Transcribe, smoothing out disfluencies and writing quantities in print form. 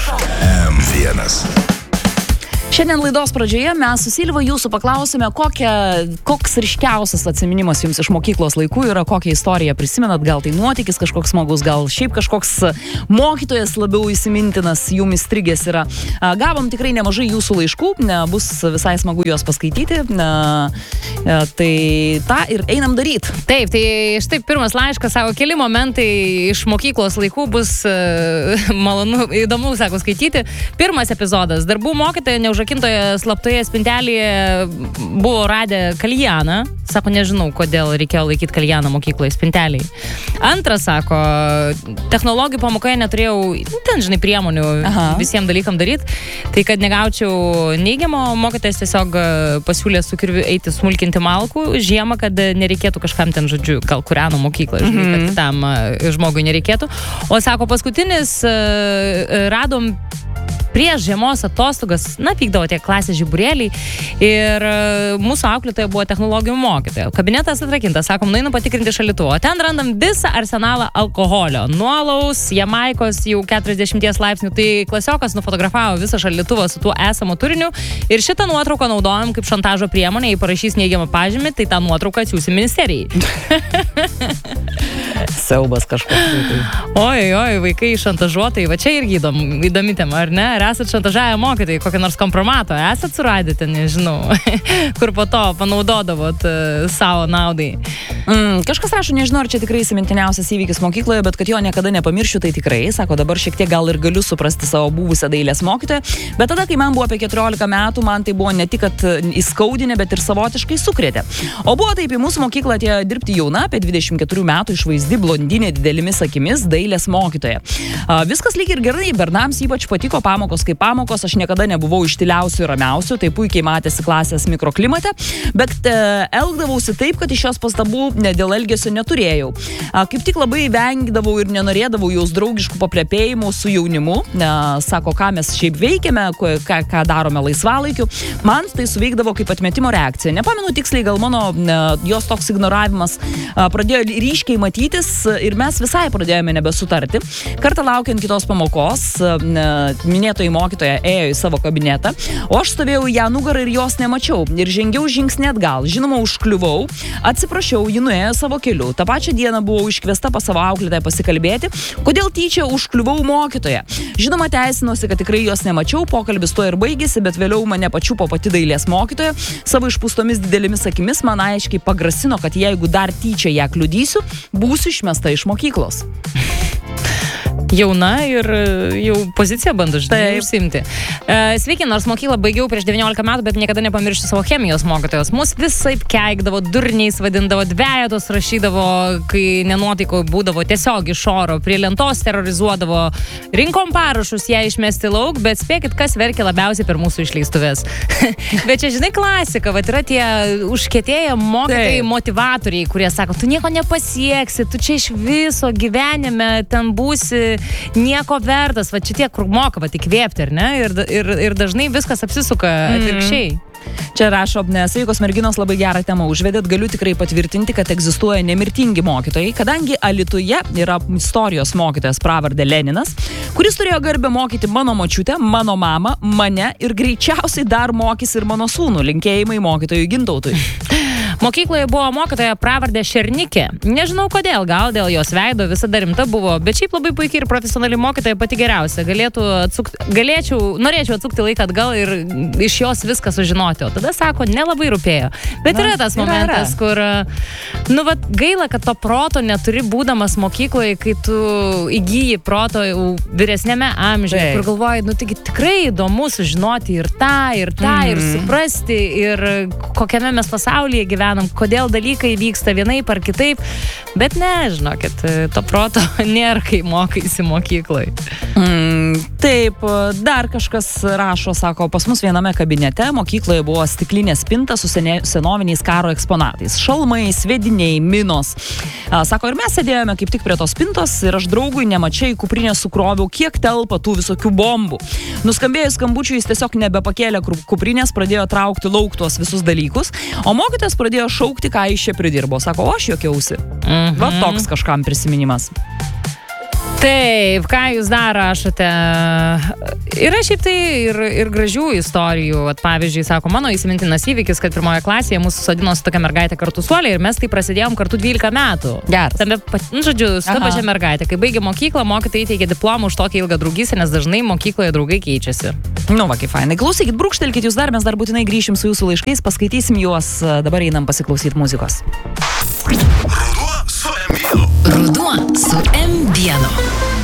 M1. Šiandien laidos pradžioje mes su Silva jūsų paklausime, koks ryškiausias atsiminimas jums iš mokyklos laikų yra, kokią istoriją prisimenat, gal tai nuotykis kažkoks smagus, gal šiaip kažkoks mokytojas labiau įsimintinas, jums įstrigęs yra. Gavom tikrai nemažai jūsų laiškų, bus visai smagu juos paskaityti, tai tą ir einam daryti. Taip, tai štai pirmas laiškas, sako, keli momentai iš mokyklos laikų bus malonu, įdomu, sako, skaityti. Pirmas epizodas, darbų mokytoja neužrakintoje slaptoje spintelėje buvo radę kaljaną. Sako, nežinau, kodėl reikėjo laikyti kaljaną mokykloje spintelėje. Antras, sako, technologijų pamokoje neturėjau, ten, žinai, priemonių visiems dalykam daryti. Tai, kad negaučiau neigiamo, mokytojas tiesiog pasiūlė su kirviu eiti smulkinti malkų žiemą, kad nereikėtų kažkam ten, žodžiu, gal kūreno mokyklą, žinai, kad kitam žmogui nereikėtų. O, sako, paskutinis radom prieš žiemos atostogas, vykdavo tie klasės žiburėliai ir mūsų auklėtoja buvo technologijų mokytoja. Kabinetas atrakintas, sakom, nueinu patikrinti šaldytuvą. Ten randam visą arsenalą alkoholio. Nuo alaus, Jamaikos jau 40 laipsnių. Tai klasiokas nufotografavo visą šaldytuvą su tuo esamu turiniu ir šitą nuotrauką naudojam kaip šantažo priemonę, jei parašys neigiamą pažymį, tai tą nuotrauką atsiųsim ministerijai. Siaubas kažkoks. Oi, vaikai šantažuotai, va čia irgi įdomi tema, ar ne? Ar esat šantažavę mokytojai, kokį nors kompromato, esat suradę ten, nežinau, kur po to panaudodavot savo naudai. Kažkas rašo, nežinau, ar čia tikrai įsimintiniausias įvykis mokykloje, bet kad jo niekada nepamiršiu, tai tikrai, sako, dabar šiek tiek gal ir galiu suprasti savo buvusią dailės mokytoją, bet tada, kai man buvo apie 14 metų, man tai buvo ne tik, kad įskaudinę, bet ir savotiškai sukrėtė. O buvo taip, į mūsų mokyklą atėjo dirbti jauna, apie 24 metų išvaizdi blondinė didelimis akimis dailės mokytoja. Viskas lyg ir gerai, bernams ypač patiko pamokos kaip pamokos, aš niekada nebuvau iš tyliausių ir ramiausių, tai puikiai matėsi klasės mikroklimate, bet elgdavausi taip, kad iš jos pastabų dėl elgesio neturėjau. Kaip tik labai vengdavau ir nenorėdavau jaus draugiškų paplepėjimų su jaunimu, sako, ką mes šiaip veikiame, ką darome laisvalaikiu, man tai suveikdavo kaip atmetimo reakcija. Nepamenu tiksliai, gal mano jos toks ignoravimas pradėjo ryškiai matytis ir mes visai pradėjome nebesutarti. Kartą laukiant kitos pamokos, minėtoji mokytoja ėjo į savo kabinetą, o aš stovėjau ją nugarą ir jos nemačiau. Ir žengiau žingsnį atgal. Žinoma, užkliuvau, atsiprašiau, ji nuėjo savo keliu. Ta pačią dieną buvau iškviesta pas savo auklėtoją pasikalbėti, kodėl tyčia užkliuvau mokytoją. Žinoma, teisinosi, kad tikrai jos nemačiau, pokalbis tuo ir baigėsi, bet vėliau mane pačiupo pati dailės mokytoja. Savo išpūstomis didelėmis akimis man aiškiai pagrasino, kad jeigu dar tyčia ją kliudysiu, būsiu išmesta iš mokyklos. Jauna ir jau poziciją bando užsiimti. Sveiki, nors mokyklą baigiau prieš 19 metų, bet niekada nepamiršti savo chemijos mokytojos. Mus visaip keikdavo, durniais vadindavo, dvejetus rašydavo, kai nenuotaiko būdavo tiesiog iš oro, prie lentos terrorizuodavo, rinkom parašus ją išmesti lauk, bet spėkit, kas verkė labiausiai per mūsų išleistuvės. Bet čia, žinai, klasika, va, yra tie užkietėję mokytojai, motivatoriai, kurie sako, tu nieko nepasieksi, tu čia iš viso gyvenime ten būsi nieko vertas, va čia tiek, kur moka, va tik įkvėpti, ar ne? Ir dažnai viskas apsisuka atvirkščiai. Čia rašo, sveikos merginos, labai gerą temą užvedėt, galiu tikrai patvirtinti, kad egzistuoja nemirtingi mokytojai, kadangi Alytuje yra istorijos mokytojas pravarde Leninas, kuris turėjo garbę mokyti mano močiutę, mano mamą, mane ir greičiausiai dar mokys ir mano sūnų. Linkėjimai mokytojui Gintautui. Mokykloje buvo mokytoja pravardė Šernikė. Nežinau kodėl, gal dėl jos veido visada rimta buvo, bet šiaip labai puikiai ir profesionali mokytoja pati geriausia. Norėčiau atsukti laiką atgal ir iš jos viską sužinoti, o tada sako, nelabai rūpėjo. Bet yra tas momentas, kur, gaila, kad to proto neturi būdamas mokykloje, kai tu įgyji proto vyresnėme amžiuje, kur galvoji, taigi tikrai įdomu sužinoti ir tą, ir suprasti, ir kokiame mes pasaulyje gyvename, kodėl dalykai vyksta vienaip ar kitaip, bet žinokit, to proto nėra, kai mokaisi mokykloje. Taip, dar kažkas rašo, sako, pas mus viename kabinete mokykloje buvo stiklinė spinta su senoviniais karo eksponatais, šalmai, sviediniai, minos. Sako, ir mes sėdėjome kaip tik prie tos spintos ir aš draugui nemačiai kuprinę sukroviau, kiek telpa tų visokių bombų. Nuskambėjus skambučiui, jis tiesiog nebepakėlė kuprinės, pradėjo traukti lauk tuos visus dalykus, o mokytojas pradėjo šaukti, ką jis čia pridirbo. Sako, o aš juokiausi. Va toks kažkam prisiminimas. Taip, ką jūs dar rašote? Yra šiaip tai ir gražių istorijų. Vat, pavyzdžiui, sako, mano įsimintinas įvykis, kad pirmoje klasėje mūsų sodino su tokia mergaitė kartu suolė ir mes tai prasidėjom kartu 12 metų. Geras. Tame, žodžiu, su ta pačia mergaitė. Kai baigė mokyklą, mokytojai įteikė diplomą už tokią ilgą draugystę, nes dažnai mokykloje draugai keičiasi. Nu, va, kaip fainai. Klausykit, brūkštelkit jūs dar, mes dar būtinai grįšim su jūsų laiškais, paskaitysim juos, dabar einam pasiklausyti muzikos. Ruduo su M1.